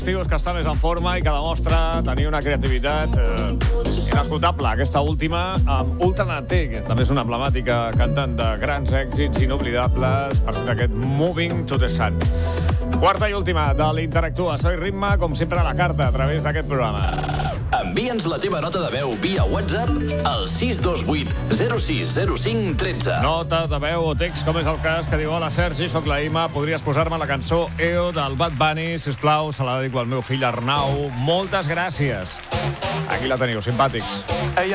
Estius que està més en forma i que demostra tenir una creativitat inesgotable. Aquesta última amb Ultranate, que també és una emblemàtica cantant de grans èxits inoblidables per ser aquest Moving to the Sun. Quarta i última de l'Interactua. Soy Ritme, com sempre a la carta, a través d'aquest programa. Envia'ns la teva nota de veu via WhatsApp al 628 0605 13. Nota de veu o text, com és el cas, que diu: hola Sergi, soc la Ima, podries posar-me la cançó EO del Bad Bunny, sisplau, se la dedico al meu fill Arnau. Moltes gràcies. Aquí la teniu, simpàtics.